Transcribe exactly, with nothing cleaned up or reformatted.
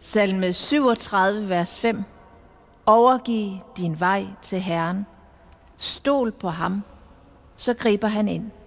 Salme syvogtredive, vers fem. Overgiv din vej til Herren. Stol på ham, så griber han ind.